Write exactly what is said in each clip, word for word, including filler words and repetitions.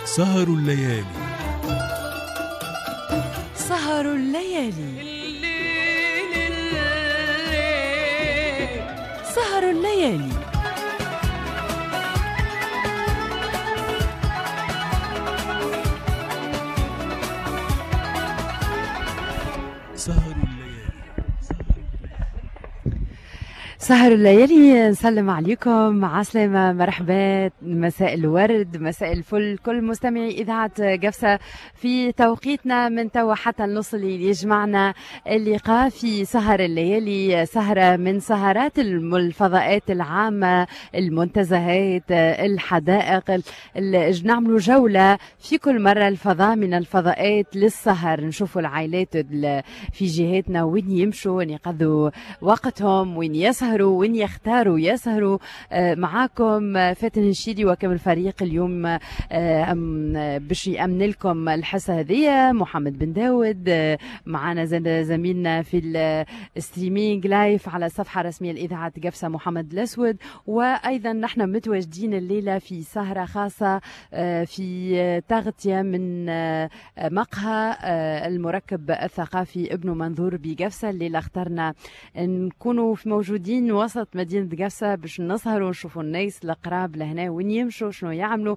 سهر الليالي. سهر الليالي. سهر الليالي. سهر الليالي. سهر الليالي. نسلم عليكم عسلامة، مرحبا، مساء الورد، مساء الفل كل مستمعي إذاعة قفصة في توقيتنا من توا حتى النص اللي يجمعنا اللقاء في سهر الليالي، سهرة من سهرات الفضاءات العامة، المنتزهات، الحدائق، نعملوا جولة في كل مرة الفضاء من الفضاءات للسهر، نشوفوا العائلات في جهاتنا وين يمشوا، وين يقضوا وقتهم، وين يسهروا، وين يختاروا يسهروا. معاكم فاتن الشيري وكم الفريق اليوم باش يأمن لكم الحصة هذه. محمد بن داود معنا زميلنا في الستريمينج لايف على الصفحة الرسمية لإذاعة قفصة محمد الأسود، وأيضا نحن متواجدين الليلة في سهرة خاصة في تغطية من مقهى المركب الثقافي ابن منظور بقفصة. الليلة اخترنا نكونوا موجودين وسط مدينة قفصة باش نسهروا ونشوفوا الناس القراب لهنا وين يمشوا شنو يعملوا،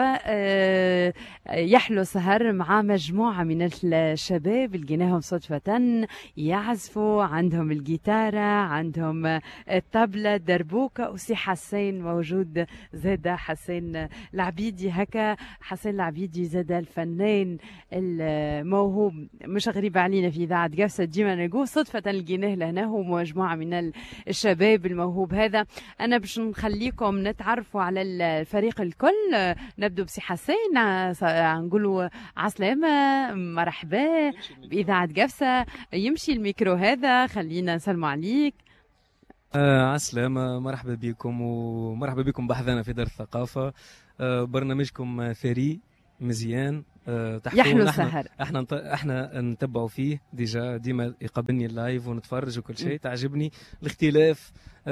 ويحلو سهر مع مجموعة من الشباب لقيناهم صدفة يعزفوا، عندهم الجيتارة، عندهم الطبلة، دربوكة، وسي حسين موجود زاد، حسين العبيدي هكا، حسين العبيدي زاد الفنان الموهوب مش غريب علينا في إذاعة قفصة، ديما نقول صدفة لقيناه لهنا هو مجموعة من الشباب الموهوب هذا. أنا باش نخليكم نتعرفوا على الفريق الكل. نبدو بسي حسين، نقولوا عسلامة، مرحبا بإذاعة قفصة، يمشي الميكرو هذا، خلينا نسلموا عليك. آه عسلامة، مرحبا بكم ومرحبا بكم بحذانا في دار الثقافة. آه برنامجكم ثري مزيان، أه يحلو احنا سهر. احنا احنا نتبعوا فيه ديجا، ديما يقابلني اللايف ونتفرج وكل شيء، تعجبني الاختلاف.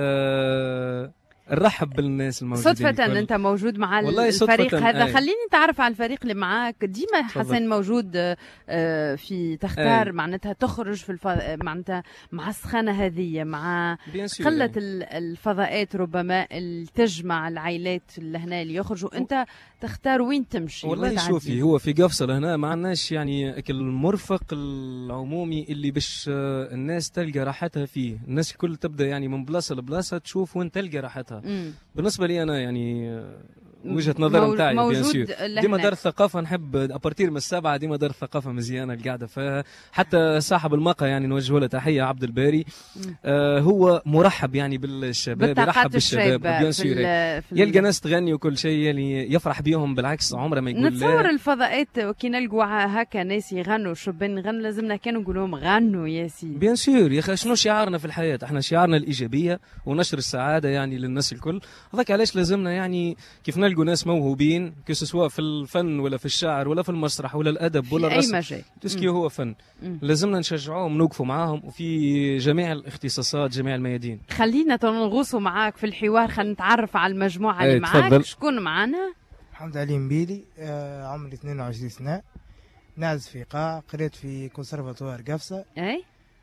أه نرحب بالناس الموجودين. صدفة أن أنت موجود مع الفريق هذا. آه. خليني نتعرف على الفريق اللي معاك. ديما حسن موجود في تختار، آه. معناتها تخرج في الف... معناتها مع السخانة هذه، مع قلة الفضاءات ربما اللي تجمع العائلات لهنا اللي يخرجوا، أنت تختار وين تمشي. والله شوفي، هو في قفصة لهنا ما عندناش يعني المرفق العمومي اللي باش الناس تلقى راحتها فيه، الناس الكل تبدأ يعني من بلاصة لبلاصة تشوف وين تلقى راحتها. مم. بالنسبه لي انا يعني وجهه نظر نتاعي بيان ديما دار الثقافه نحب ابارتير من السبعه، ديما دار الثقافه مزيانه القاعده فيها. حتى صاحب المقهى يعني نوجه له تحيه، عبد الباري، آه هو مرحب يعني بالشباب، يرحب بالشباب بيان سور، يلقى ناس تغني وكل شيء يعني يفرح بيهم، بالعكس عمره ما يقول. نتصور الفضاءات كي نلقوا هكا ناس يغنوا، شبان يغنوا، لازمنا كانوا نقول لهم غنوا يا سيدي. بيان سور يا اخي، شنو شعارنا في الحياه؟ احنا شعارنا الايجابيه ونشر السعاده يعني للناس الكل، هذاك علاش لازمنا يعني كيف نلقوا ناس موهوبين سواء في الفن ولا في الشعر ولا في المسرح ولا الادب ولا الرسم، اي مجال تسكي هو فن، مم. لازمنا نشجعوهم، نوقفوا معاهم وفي جميع الاختصاصات، جميع الميادين. خلينا نغوصوا معاك في الحوار، خلينا نتعرف على المجموعه اللي معاك. شكون معنا؟ محمد علي مبيلي، آه عمري اثنين وعشرين سنه، نعزف في قاع، قريت في كونسرفاتوار قفصة، اي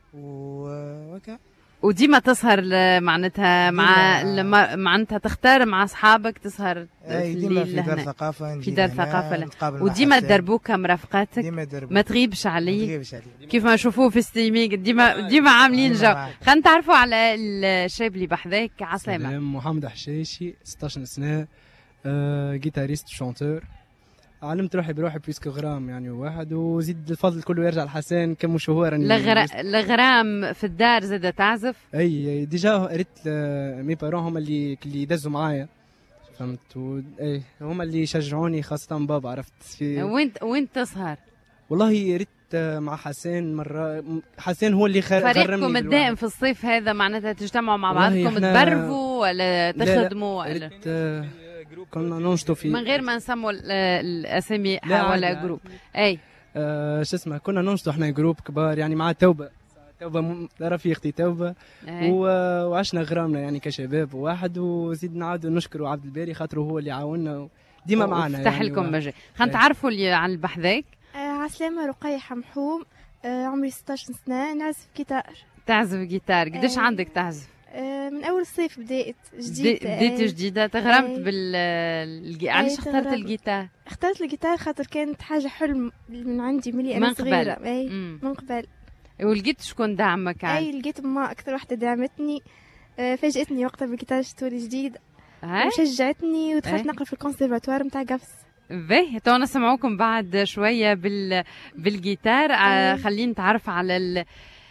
وكا وديما تسهر معناتها مع معناتها تختار مع اصحابك تسهر في ديما في دار ثقافه، في دار ثقافه، وديما تدربوك مرافقاتك، ما تغيبش علي كيف ما نشوفوه في ستريمينج، ديما ديما عاملين جو. خلينا نتعرفوا على الشاب اللي بحذاك. عسلامة. محمد حشاشي، ستة عشر سنه، آه، جيتاريست شونتور. علمت روحي بروحي بيسكو غرام يعني واحد، وزيد الفضل كله يرجع لحسن كم شهور. الغرا... الغرام في الدار زاد تعزف؟ اي ديجا قريت مي بارون هما اللي اللي دزوا معايا، فهمت، و... اي هما اللي شجعوني، خاصة بابا. عرفت في وين وين تسهر؟ والله ريت مع حسين مرة، حسين هو اللي خرجني. فريقكم الدائم في الصيف هذا معناتها تجتمعوا مع بعضكم تبرفوا ولا تخدموا ولا؟ لا كنا ننشطوا في من غير ما نسموا الاسامي ولا جروب. اي آه شو اسمه، كنا ننشطوا احنا جروب كبار يعني مع توبه توبه رفيقتي توبه، وعشنا غرامنا يعني كشباب واحد، وزيد نعاودوا نشكروا عبد الباري خاطره هو اللي عاوننا ديما معنا افتح يعني لكم و- مجال. خلينا إيه. نتعرفوا اللي على البحذاك. آه، عسلامة رقية حمحوم. آه، عمري ستة عشر سنة، نعزف جيتار. تعزف جيتار، قديش آه. عندك تعزف؟ آه، من أول الصيف بديت بدي- جديد. بديت آه، جديدة، تغرمت أي. بال الجي- علاش اخترت تغرمت. الجيتار؟ اخترت الجيتار خاطر كانت حاجة حلم من عندي ملي من أنا قبل. صغيرة. أي مم. من قبل. ولقيت شكون دعمك على أي لقيت ما أكثر واحدة دعمتني. آه، فاجأتني وقتها بالجيتار شتوري جديد هاي؟ وشجعتني ودخلت أي. نقرا في الكونسيرفاتوار نتاع قفص. باهي تو نسمعوكم بعد شوية بال... بالجيتار. آه، أي. خلينا نتعرف على ال...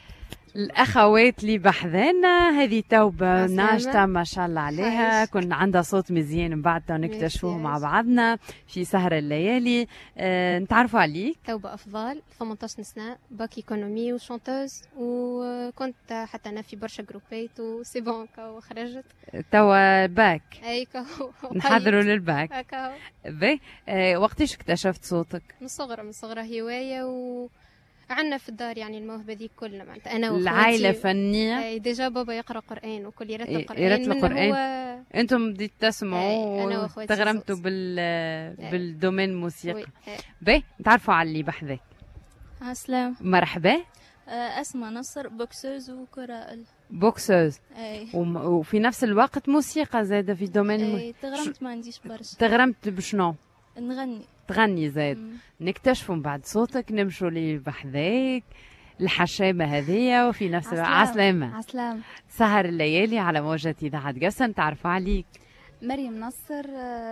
الأخوات اللي بحذانا. هذه توبة عسلامة. ناشطة ما شاء الله عليها، عايش. كن عندها صوت مزيان من بعد تو نكتشفوه ميرسي، مع عايش. بعضنا في سهرة الليالي. آه، نتعرفوا عليك. توبة أفضل، ثمانية عشر سنة، باك ايكونومي وشونتوز، وكنت حتى أنا في برشا جروبات وسي بون كاو خرجت. توا باك أي كاو نحضروا للباك. هكا باهي. آه، وقتاش اكتشفت صوتك؟ من صغرى من صغرى هواية، و عندنا في الدار يعني الموهبة ذي كلنا معناتها أنا وأخواتي. العائلة فنية. أي ديجا بابا يقرأ قرآن وكل يرتل إيه، قرآن. يرتل منه قرآن. هو انتم بديت أي، تسمعوا أنا وأخواتي تغرمتوا صوت. بال أي. بالدومين الموسيقى. وي. أي. باهي نتعرفوا على اللي بحذاك. عسلام. مرحبا. اسمها نصر، بوكسوز وكرائل. بوكسوز اي وم- وفي نفس الوقت موسيقى زاده في دومين الم... اي تغرمت ما عنديش برشا. تغرمت بشنو؟ نغني. تغني زاد. مم. نكتشفوا من بعد صوتك، نمشوا لي بحذاك الحشامة هذه وفي نفس الوقت. عسلام. عسلامة. عسلام. سهر الليالي على موجة إذاعة قفصة. نتعرفوا عليك. مريم نصر،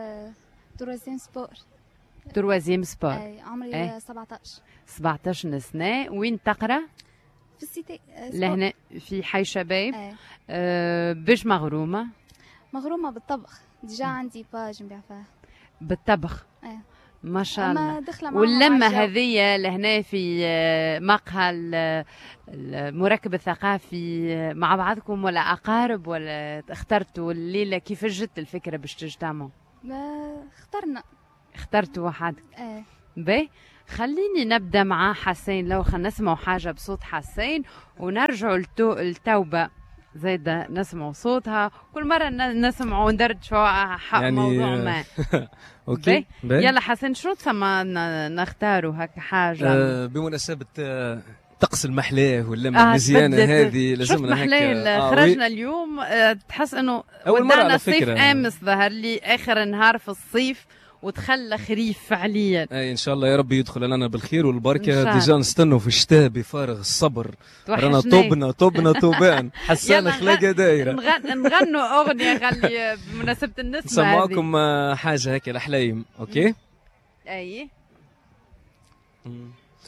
تروازيم سبور. تروازيم سبور. اي عمري أي. سبعطاش. سبعطاش سنة. وين تقرأ؟ في السيتي. آه، سبور. لهنا في حي شباب. اي أه بش مغرومة مغرومة بالطبخ، ديجا عندي باج نبيع فيها. بالطبخ. اي ما شاء الله. اما دخلة معاهم واللمة عالجو. هذه لهنا في آه، مقهى ال- المركب الثقافي آه، مع بعضكم ولا أقارب، ولا اخترتوا الليلة؟ كيف جت الفكرة باش تجتمعوا؟ ما اخترنا. اخترتوا وحدك. اي باهي خليني نبدا مع حسين. لو خلينا نسمعوا حاجة بصوت حسين ونرجعوا لتو التوبة زايدة نسمعوا صوتها. كل مرة ن- نسمعوا وندردشوا حق يعني، موضوع ما. اوكي باهي. باهي. يلا حسين شنو تسمى ن- نختاروا هكا حاجة؟ آه بمناسبة آه طقس المحلاه واللمة آه، المزيانة تبدلت. هذه شفت لازمنا محلاه هكا. آه، خرجنا اليوم. آه، تحس انه أول مرة ودعنا على الصيف فكرة. امس ظهر لي اخر نهار في الصيف وتخلى خريف فعليا. اي ان شاء الله يا رب يدخل لنا بالخير إن والبركه. شاء ديجا نستنوا في الشتاء بفارغ الصبر. رانا توحشناي. طبنا طبنا طوبان حسانة يلا خلاقه دايره. نغن... نغنوا اغنيه خلي بمناسبه النسمه نسمعكم آه، حاجه هكا الحلايم. اوكي اي مم.